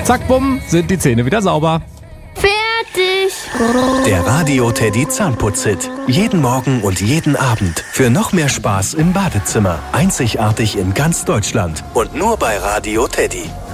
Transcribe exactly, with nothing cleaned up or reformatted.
Zack, bumm, sind die Zähne wieder sauber. Fertig. Der Radio Teddy Zahnputz-Hit. Jeden Morgen und jeden Abend. Für noch mehr Spaß im Badezimmer. Einzigartig in ganz Deutschland. Und nur bei Radio Teddy.